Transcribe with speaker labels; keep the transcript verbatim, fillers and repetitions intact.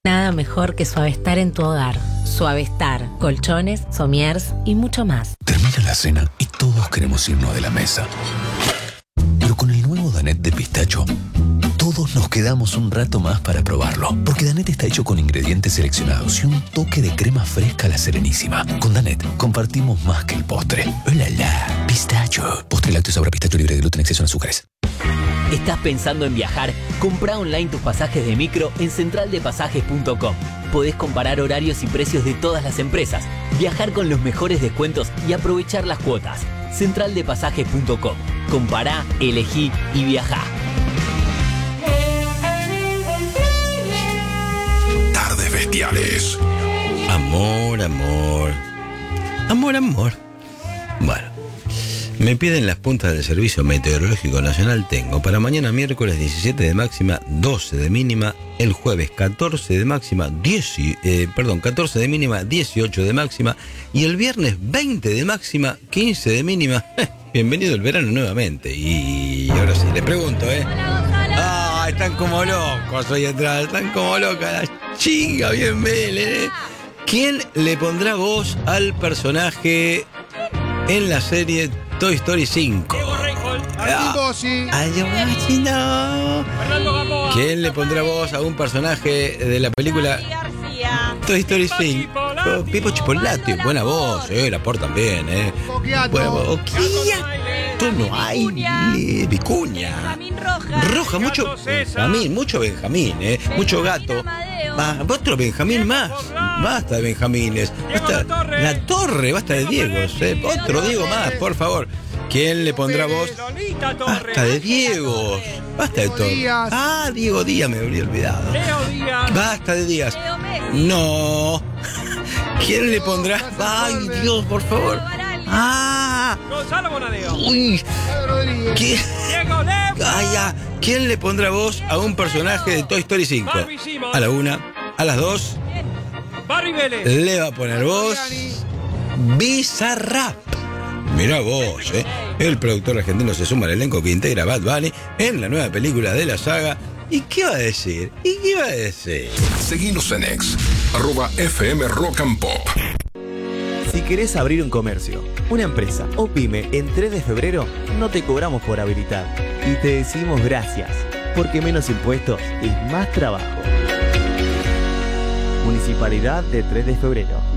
Speaker 1: Nada mejor que Suavestar en tu hogar. Suavestar, colchones, somiers y mucho más.
Speaker 2: Termina la cena y todos queremos irnos de la mesa. Pero con el nuevo Danette de pistacho, todos nos quedamos un rato más para probarlo. Porque Danette está hecho con ingredientes seleccionados y un toque de crema fresca a la Serenísima. Con Danette compartimos más que el postre. ¡Hola, la! Pistacho. Postre lácteo sabor a pistacho libre de gluten, exceso en azúcares.
Speaker 3: ¿Estás pensando en viajar? Comprá online tus pasajes de micro en central de pasajes punto com. Podés comparar horarios y precios de todas las empresas, viajar con los mejores descuentos y aprovechar las cuotas. central de pasajes punto com. Compará, elegí y viajá.
Speaker 2: Tardes bestiales.
Speaker 4: Amor, amor. Amor, amor. Bueno. Me piden las puntas del Servicio Meteorológico Nacional. Tengo para mañana miércoles diecisiete de máxima, doce de mínima. El jueves catorce de máxima, diez, eh, perdón, catorce de mínima, dieciocho de máxima. Y el viernes veinte de máxima, quince de mínima. Bienvenido el verano nuevamente. Y ahora sí, le pregunto, ¿eh? Ah, están como locos hoy atrás, están como locas. La chinga, bien Belén, ¿eh? ¿Quién le pondrá voz al personaje en la serie Toy Story cinco? Ah, ¿quién le pondrá voz a un personaje de la película Toy Story cinco? Oh, Pipo Chipolati, buena voz, eh, la por también, eh. Buena voz. Tú no hay, eh, Vicuña. Roja, mucho Benjamín, mucho Benjamín, eh. Mucho gato. Ah, otro Benjamín más. Basta de Benjamines. Basta, la Torre, basta de Diegos, eh. Otro Diego más, por favor. ¿Quién le pondrá voz? Basta de Diegos. Basta de todo. Ah, Diego Díaz, me habría olvidado. Basta de Díaz. No. ¿Quién le pondrá? Ay, Dios, por favor. Ah.
Speaker 5: Gonzalo Bonadeo.
Speaker 4: Uy. ¿Quién? Ay, ya. ¿Quién le pondrá voz a un personaje de Toy Story cinco? A la una, a las dos. Le va a poner voz Bizarrap. Mirá vos, ¿eh? El productor argentino se suma al elenco que integra Bad Bunny en la nueva película de la saga. ¿Y qué va a decir? ¿Y qué va a decir?
Speaker 2: Seguinos en X, arroba F M Rock and Pop.
Speaker 6: Si querés abrir un comercio, una empresa o pyme en tres de febrero, no te cobramos por habilitar. Y te decimos gracias, porque menos impuestos es más trabajo. Municipalidad de tres de febrero.